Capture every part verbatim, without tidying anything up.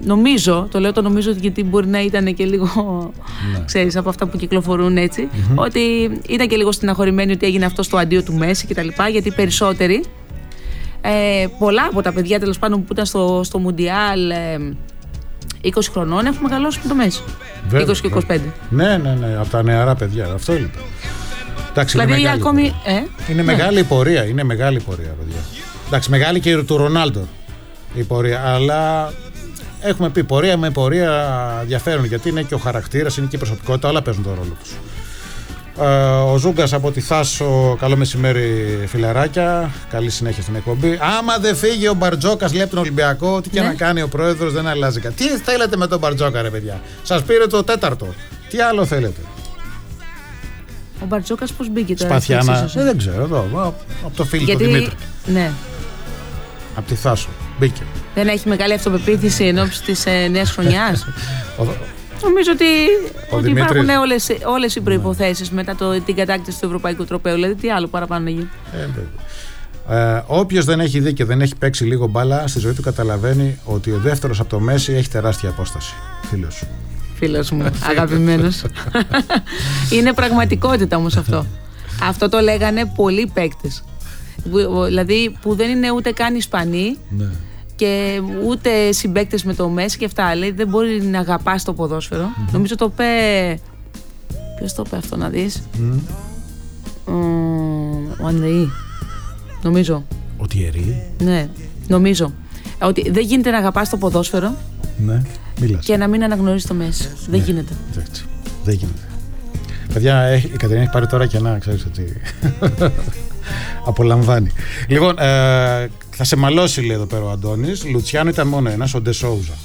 νομίζω, το λέω το νομίζω γιατί μπορεί να ήταν και λίγο, ναι. ξέρεις, από αυτά που κυκλοφορούν έτσι, mm-hmm. ότι ήταν και λίγο στεναχωρημένοι ότι έγινε αυτό στο αντίο του Μέση κτλ. Γιατί περισσότεροι, ε, πολλά από τα παιδιά τέλος πάντων που ήταν στο, στο Μουντιάλ ε, είκοσι χρονών έχουν μεγαλώσει με το Μέση. Βέβαια, είκοσι και είκοσι πέντε. Ναι, ναι, ναι, από τα νεαρά παιδιά. Αυτό είναι. Εντάξει, δηλαδή είναι μεγάλη ακόμη. Ε? Είναι ναι. μεγάλη η πορεία. Είναι μεγάλη η πορεία, παιδιά. Εντάξει, μεγάλη και του Ρονάλντο η πορεία. Αλλά έχουμε πει πορεία με πορεία διαφέρουν. Γιατί είναι και ο χαρακτήρας, είναι και η προσωπικότητα. Όλα παίζουν τον ρόλο τους. Ε, ο Ζούγκας από τη Θάσο, καλό μεσημέρι φιλαράκια. Καλή συνέχεια στην εκπομπή. Άμα δεν φύγει ο Μπαρτζόκας, λέει από τον Ολυμπιακό, τι και ναι. να κάνει ο πρόεδρος, δεν αλλάζει κάτι. Τι θέλετε με τον Μπαρτζόκα, ρε παιδιά? Σας πήρε το τέταρτο. Τι άλλο θέλετε? Ο Μπαρτζόκας πώς μπήκε τώρα? Σπαθιάνα, ε, δεν ξέρω, εδώ, από το φίλο του Δημήτρη. Ναι. Από τη Θάσο, μπήκε. Δεν έχει μεγάλη αυτοπεποίθηση εν ώψη της ε, νέας χρονιάς. Νομίζω ότι, ότι υπάρχουν όλες, όλες οι προϋποθέσεις ναι. μετά το, την κατάκτηση του Ευρωπαϊκού Τροπαίου. Δηλαδή, τι άλλο παραπάνω να γίνει. Ε, ε, όποιος δεν έχει δει και δεν έχει παίξει λίγο μπάλα στη ζωή του, καταλαβαίνει ότι ο δεύτερος από το Μέση έχει τεράστια απόσταση. Φίλος σου. Φίλος μου, αγαπημένος. Είναι πραγματικότητα όμως αυτό. Αυτό το λέγανε πολλοί παίκτες. Δηλαδή που δεν είναι ούτε καν Ισπανοί ναι. και ούτε συμπαίκτες με το Μέση και αυτά. Λέει δεν μπορεί να αγαπάς το ποδόσφαιρο. Mm-hmm. Νομίζω το είπε. Ποιος το είπε αυτό να δεις? Mm. Ο Ανδρεή. Νομίζω. Ο Τιερί. Ναι, νομίζω. Ότι δεν γίνεται να αγαπάς το ποδόσφαιρο. Ναι. Μίλας. Και να μην αναγνωρίσει το Μέση. Ναι. Δεν γίνεται. Έτσι. Δεν γίνεται. Παιδιά, η Κατερίνα έχει πάρει τώρα και να ξέρεις ότι απολαμβάνει. Λοιπόν, ε, θα σε μαλώσει, λέει εδώ πέρα ο Αντώνης. Λουτσιάνο ήταν μόνο ένας, ο Ντε Σόουζα.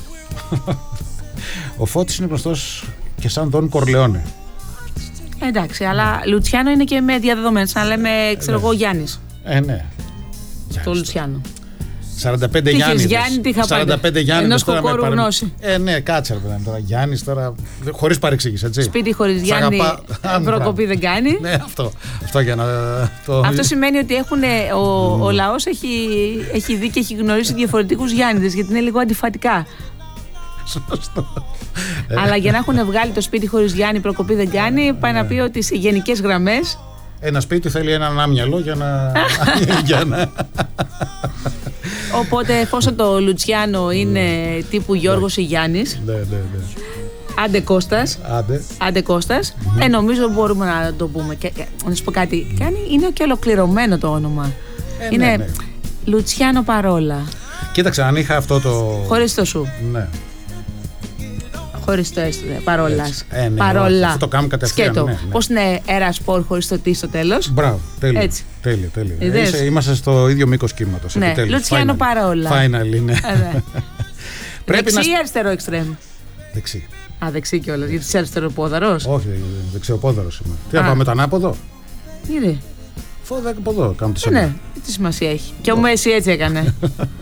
Ο Φώτης είναι γνωστός και σαν Δον Κορλεόνε. Εντάξει, αλλά Λουτσιάνο είναι και με διαδεδομένες. Να λέμε, ξέρω εγώ, Γιάννης. Ε, ναι. Το Λουτσιάνο. σαράντα πέντε Γιάννης. Γιάννη, τι είχα σαράντα πέντε Γιάννη. Ενός κοκόρου παρα... γνώση. Ε, ναι, κάτσε ρε παιδί τώρα. Γιάννης τώρα. Χωρίς παρεξήγηση, έτσι. Σπίτι χωρίς Γιάννη. Προκοπή δεν κάνει. Ναι, αυτό. Αυτό, για να, το... αυτό σημαίνει ότι έχουν, ο, mm. ο λαός έχει, έχει δει και έχει γνωρίσει διαφορετικούς Γιάννηδες, γιατί είναι λίγο αντιφατικά. Σωστό. Αλλά για να έχουν βγάλει το σπίτι χωρίς Γιάννη, προκοπή δεν κάνει, πάει να πει ότι σε γενικές γραμμές. Ένα σπίτι θέλει έναν άμυαλο για να. για να... Οπότε, εφόσον το Λουτσιάνο είναι τύπου Γιώργος ή Γιάννης, ναι, ναι, ναι. άντε Κώστας, άντε, άντε Κώστας mm-hmm. ε, νομίζω μπορούμε να το πούμε. Και, και, να σου πω κάτι, mm. κάνει, είναι και ολοκληρωμένο το όνομα. Ε, είναι ναι, ναι. Λουτσιάνο Παρόλα. Κοίταξε, αν είχα αυτό το. Χωρίς το σου. Ναι. Χωρίς το έστω, παρόλας. Ε, ναι, παρόλα. Αυτό το κάνουμε κατευθείαν. Σκέτο. Ναι, ναι. Πώς είναι Ερασπορ χωρίς το τι στο τέλος. Μπράβο, τέλειο. Έτσι. Τέλειο, τέλειο. Είσαι, είμαστε στο ίδιο μήκος κύματος. Ναι, Λουτσιάνο Παρόλα. Finally, ναι. Δεξί ή αριστερό εξτρέμ? Δεξί. Α, δεξί κιόλας, γιατί είσαι αριστεροπόδαρος. Όχι, δεξιοπόδαρος είμαι. Τι να πάμε τον άποδο? Γιατί? Φόδα από εδώ, κάνω τη ναι, τι σημασία έχει. Και ο Μέση έτσι έκανε.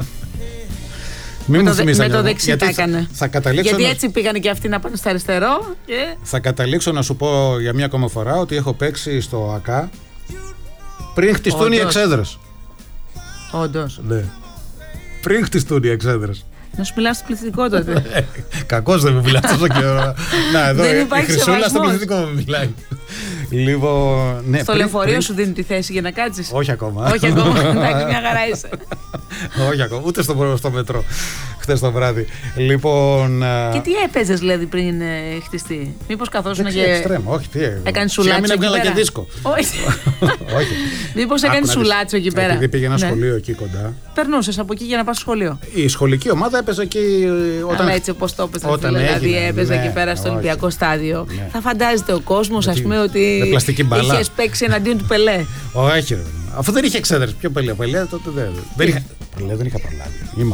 Μην με, μου το, θυμίσαι, με το δεξί τα έκανε. Θα, θα γιατί να... έτσι πήγανε και αυτοί να πάνε στο αριστερό. Και... θα καταλήξω να σου πω για μία ακόμα φορά ότι έχω παίξει στο ΑΚΑ πριν χτιστούν οι εξέδρες. Όντως. Ναι. Πριν χτιστούν οι εξέδρες. Να σου μιλάω στο πληθυντικό τότε. Κακώς δεν μου μιλάς τόσο καιρό. Να, εδώ δεν η Χρυσούλα στο πληθυντικό μου μιλάει. Λοιπόν, ναι, στο πριν, λεωφορείο πριν... σου δίνουν τη θέση για να κάτσεις? Όχι ακόμα. Όχι ακόμα. Εντάξει, μια χαρά είσαι. Όχι ακόμα. Ούτε στο, στο μετρό. Χθες το βράδυ. Λοιπόν. Και τι έπαιζες δηλαδή πριν ε, χτιστεί? Μήπως καθόσουν και. Εξτρέμ, όχι, τι έκανες σουλάτσο? Μην έβγαλα και δίσκο. Όχι. Μήπως έκανες σουλάτσο εκεί πέρα? Επειδή πήγε ένα σχολείο εκεί κοντά. Περνούσες από εκεί για να πας στο σχολείο? Η σχολική ομάδα έπαιζε εκεί. Αλλά έτσι όπως το έπαιζε. Δηλαδή έπαιζε εκεί πέρα στο Ολυμπιακό στάδιο. Θα φαντάζεται ο κόσμος, ας πούμε, ότι. Είχες παίξει εναντίον του Πελέ. Όχι, αφού δεν είχε εξέδρες. Ποιο Πελέ? Πελέ τότε δεν. Δεν είχα, Πελέ, δεν είχα προλάβει. Είμαι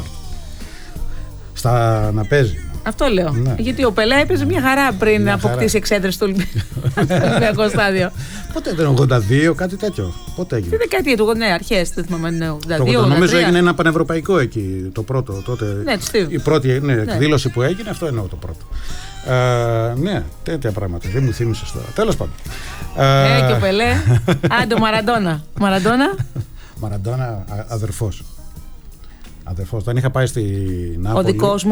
στα να παίζει. Αυτό λέω. Ναι. Γιατί ο Πελέ έπαιζε μια χαρά πριν μια αποκτήσει εξέδρες στο Ολυμπιακό στάδιο. Πότε ήταν, ογδόντα δύο, κάτι τέτοιο? Πότε έγινε? Τι δεκαετία του, ναι, αρχές. Δεν θυμάμαι, ναι, ογδόντα δύο. Το νομίζω έγινε ένα πανευρωπαϊκό εκεί το πρώτο τότε. Ναι, η πρώτη ναι, ναι. εκδήλωση που έγινε, αυτό εννοώ το πρώτο. Uh, ναι, τέτοια πράγματα. Δεν μου θύμισες τώρα. Τέλος πάντων. Ε, uh... και ο Πελέ. Άντε, ο Μαραντόνα. Μαραντόνα. Μαραντόνα, αδερφός. Αδερφός. Όταν είχα πάει στη Νάπολη. Ο δικός μου.